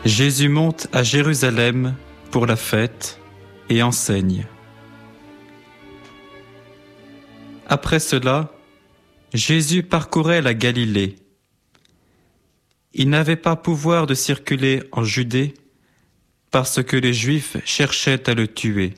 Jésus monte à Jérusalem pour la fête et enseigne. Après cela, Jésus parcourait la Galilée. Il n'avait pas pouvoir de circuler en Judée parce que les Juifs cherchaient à le tuer.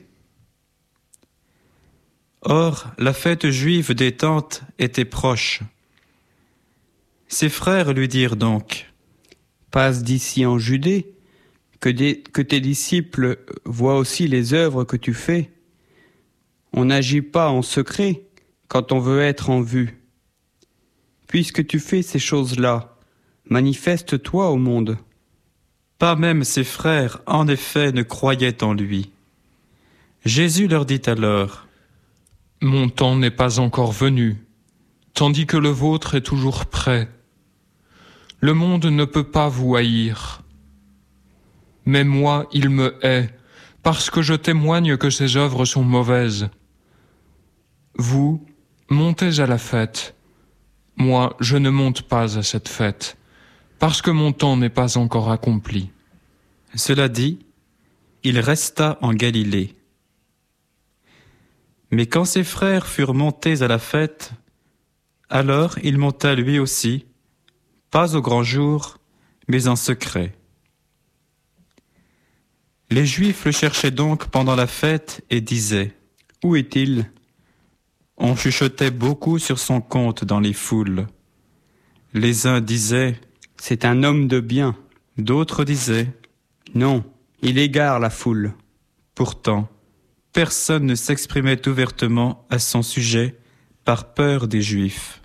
Or, la fête juive des Tentes était proche. Ses frères lui dirent donc : « Passe d'ici en Judée, que tes disciples voient aussi les œuvres que tu fais. On n'agit pas en secret quand on veut être en vue. Puisque tu fais ces choses-là, manifeste-toi au monde. » Pas même ses frères, en effet, ne croyaient en lui. Jésus leur dit alors : « Mon temps n'est pas encore venu, tandis que le vôtre est toujours prêt. Le monde ne peut pas vous haïr. Mais moi, il me hait, parce que je témoigne que ses œuvres sont mauvaises. Vous, montez à la fête. Moi, je ne monte pas à cette fête, parce que mon temps n'est pas encore accompli. » Cela dit, il resta en Galilée. Mais quand ses frères furent montés à la fête, alors il monta lui aussi, pas au grand jour, mais en secret. Les Juifs le cherchaient donc pendant la fête et disaient : « Où est-il ? » On chuchotait beaucoup sur son compte dans les foules. Les uns disaient : « C'est un homme de bien. » D'autres disaient : « Non, il égare la foule. » Pourtant, personne ne s'exprimait ouvertement à son sujet par peur des Juifs.